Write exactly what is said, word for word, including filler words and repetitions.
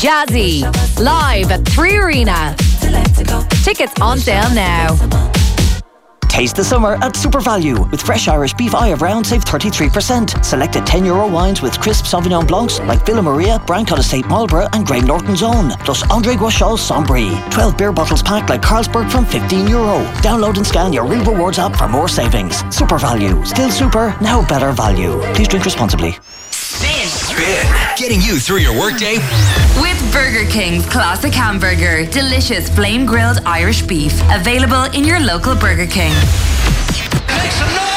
Jazzy, live at Three Arena. Tickets on sale now. Taste the summer at Super Value with fresh Irish beef eye of round save thirty-three percent. Selected ten euro wines with crisp Sauvignon Blancs like Villa Maria, Brancott Estate Marlborough and Graham Norton's Own. Plus André Guachal's Sombry. twelve beer bottles packed like Carlsberg from fifteen euro. Download and scan your Real Rewards app for more savings. Super Value. Still super, now better value. Please drink responsibly. Spin. Spin. Getting you through your workday. With Burger King's Classic Hamburger. Delicious flame grilled Irish beef. Available in your local Burger King. Make some noise.